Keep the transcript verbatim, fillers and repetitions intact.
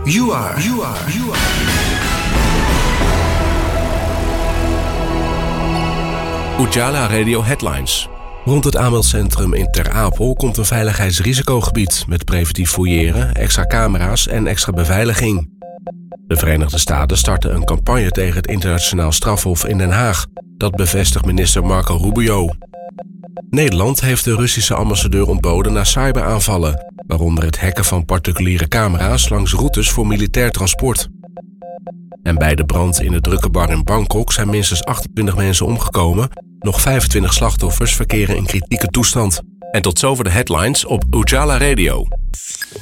You are. You are. You are. Ujala Radio Headlines. Rond het aanmeldcentrum in Ter Apel komt een veiligheidsrisicogebied met preventief fouilleren, extra camera's en extra beveiliging. De Verenigde Staten starten een campagne tegen het internationaal strafhof in Den Haag. Dat bevestigt minister Marco Rubio. Nederland heeft de Russische ambassadeur ontboden na cyberaanvallen, waaronder het hacken van particuliere camera's langs routes voor militair transport. En bij de brand in de drukke bar in Bangkok zijn minstens achtentwintig mensen omgekomen. Nog vijfentwintig slachtoffers verkeren in kritieke toestand. En tot zover de headlines op Ujala Radio.